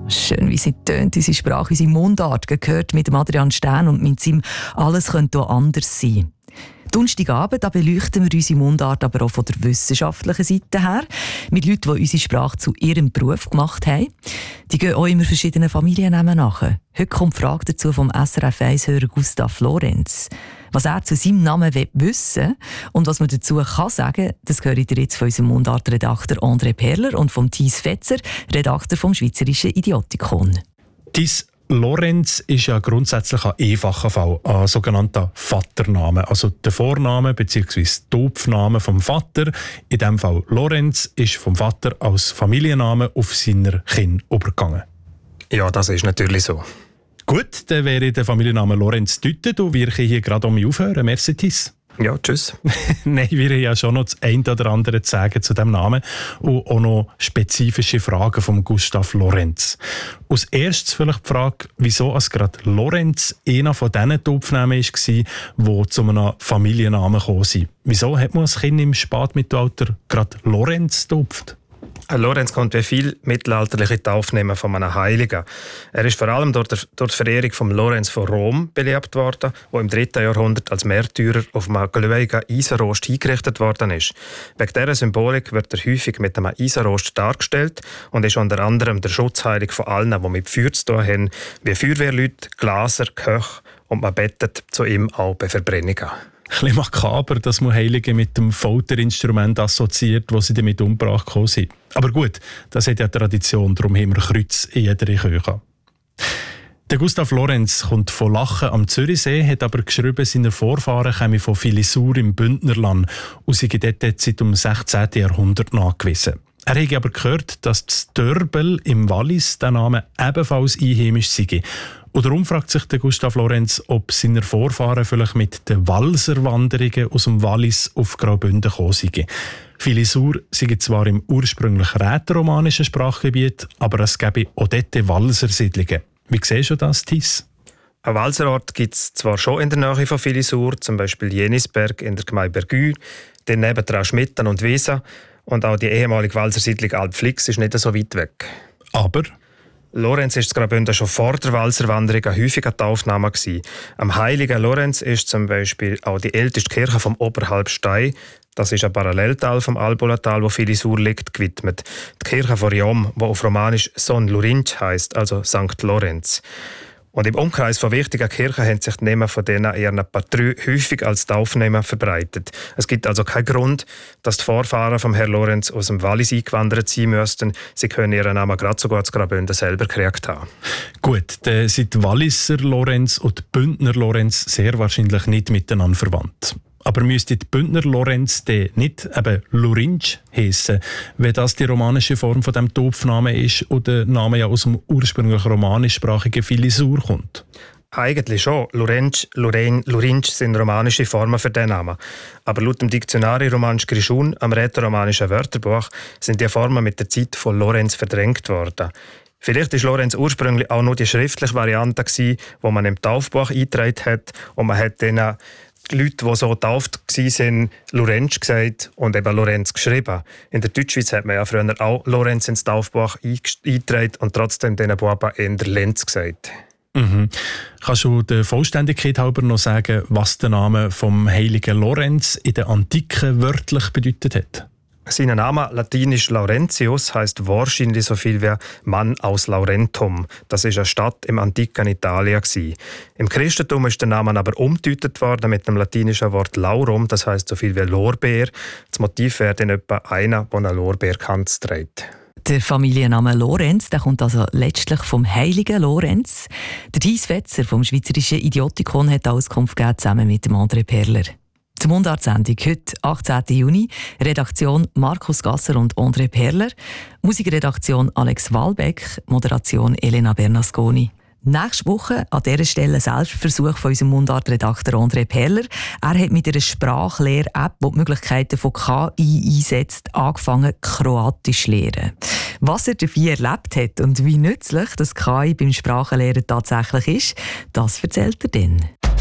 Schön, wie sie tönt, unsere Sprache, unsere Mundart, gehört mit Adrian Stern und mit seinem «Alles könnte auch anders sein». Donnerstagabend beleuchten wir unsere Mundart aber auch von der wissenschaftlichen Seite her, mit Leuten, die unsere Sprache zu ihrem Beruf gemacht haben. Die gehen auch immer verschiedenen Familiennamen nach. Heute kommt die Frage dazu vom SRF 1-Hörer Gustav Lorenz. Was er zu seinem Namen wissen will und was man dazu kann sagen, das hört ihr jetzt von unserem Mundartredakteur André Perler und vom Thies Fetzer, Redakteur vom Schweizerischen Idiotikon. Thies, Lorenz ist ja grundsätzlich ein einfacher Fall, ein sogenannter Vatername. Also der Vorname bzw. Topfname vom Vater, in diesem Fall Lorenz, ist vom Vater als Familienname auf seiner Kinder übergegangen. Ja, das ist natürlich so. Gut, dann wäre der Familienname Lorenz gedeutet und wir können hier gerade um mich aufhören. Merci, Thies. Ja, tschüss. Nein, wir haben ja schon noch das eine oder andere zu sagen zu diesem Namen und auch noch spezifische Fragen von Gustav Lorenz. Als erstes vielleicht die Frage, wieso es gerade Lorenz einer von diesen Topfnamen war, die zu einem Familiennamen gekommen sind. Wieso hat man als Kind im Spätmittelalter gerade Lorenz getauft? Lorenz kommt wie viele mittelalterliche Taufnamen von einem Heiligen. Er ist vor allem durch die Verehrung von Lorenz von Rom beliebt worden, der im 3. Jahrhundert als Märtyrer auf einem glühenden Eisenrost hingerichtet worden ist. Wegen dieser Symbolik wird er häufig mit einem Eisenrost dargestellt und ist unter anderem der Schutzheilige von allen, die mit Feuer zu tun haben, wie Feuerwehrleute, Glaser, Köche, und man bettet zu ihm auch bei Verbrennungen. Ein bisschen makaber, dass man Heilige mit dem Folterinstrument assoziiert, das sie damit umgebracht sind. Aber gut, das hat ja Tradition, darum haben wir Kreuz in jeder Kirche. Der Gustav Lorenz kommt von Lachen am Zürichsee, hat aber geschrieben, seine Vorfahren kämen von Filisur im Bündnerland und sie dort seit dem 16. Jahrhundert nachgewiesen. Er hat aber gehört, dass das Dörbel im Wallis der Name ebenfalls einheimisch sei. Und darum fragt sich der Gustav Lorenz, ob seine Vorfahren vielleicht mit den Walserwanderungen aus dem Wallis auf Graubünden gekommen seien. Filisur sei zwar im ursprünglich rätoromanischen Sprachgebiet, aber es gäbe auch dort Walsersiedlungen. Wie siehst du das, Thies? Ein Walserort gibt es zwar schon in der Nähe von Filisur, zum Beispiel Jenisberg in der Gemeinde Bergür, daneben Trauschmitten und Wiesa, und auch die ehemalige Walsersiedlung Alpflix ist nicht so weit weg. Aber Lorenz war in Graubünden schon vor der Walserwanderung ein häufiger Taufname. Am Heiligen Lorenz ist zum Beispiel auch die älteste Kirche vom Oberhalbstein, das ist ein Paralleltal vom Albulatal, wo Filisur liegt, gewidmet. Die Kirche von Riom, die auf Romanisch Son Lurinch heisst, also St. Lorenz. Und im Umkreis von wichtigen Kirchen haben sich die Namen von denen ihren Patrien häufig als Taufnamen verbreitet. Es gibt also keinen Grund, dass die Vorfahren vom Herrn Lorenz aus dem Wallis eingewandert sein müssten. Sie können ihren Namen gerade sogar zu Graubünden selber gekriegt haben. Gut, dann sind die Walliser Lorenz und die Bündner Lorenz sehr wahrscheinlich nicht miteinander verwandt. Aber müsste die Bündner Lorenz nicht eben Lurinch heissen, wenn das die romanische Form von dem Topfnamen ist und der Name ja aus dem ursprünglich romanischsprachigen Filisur kommt? Eigentlich schon. Lurench, Lurein, Lurinch sind romanische Formen für den Namen. Aber laut dem Diktionari Romanisch Grischun am rätoromanischen Wörterbuch sind die Formen mit der Zeit von Lorenz verdrängt worden. Vielleicht war Lorenz ursprünglich auch nur die schriftliche Variante, die man im Taufbuch eingetragen hat, und man hat denen die Leute, die so getauft waren, Lorenz gesagt und eben Lorenz geschrieben. In der Deutschschweiz hat man ja früher auch Lorenz ins Taufbuch eingetragen und trotzdem diesen Buben eher Lenz gesagt. Mhm. Kannst du der Vollständigkeit halber noch sagen, was der Name vom heiligen Lorenz in der Antike wörtlich bedeutet hat? Sein Name, latinisch Laurentius, heisst wahrscheinlich so viel wie Mann aus Laurentum. Das ist eine Stadt im antiken Italien. Im Christentum ist der Name aber umgedeutet worden mit dem latinischen Wort Laurum, das heisst so viel wie Lorbeer. Das Motiv wäre dann etwa einer, der einen Lorbeerkranz trägt. Der Familienname Lorenz, der kommt also letztlich vom heiligen Lorenz. Der Thies Fetzer vom Schweizerischen Idiotikon hat Auskunft gegeben, zusammen mit dem André Perler. Die Mundartsendung heute, 18. Juni. Redaktion Markus Gasser und André Perler. Musikredaktion Alex Walbeck. Moderation Elena Bernasconi. Nächste Woche an dieser Stelle ein Selbstversuch von unserem Mundartredakteur André Perler. Er hat mit einer Sprachlehr-App, die die Möglichkeiten von KI einsetzt, angefangen, Kroatisch zu lernen. Was er dabei erlebt hat und wie nützlich das KI beim Sprachenlernen tatsächlich ist, das erzählt er dann.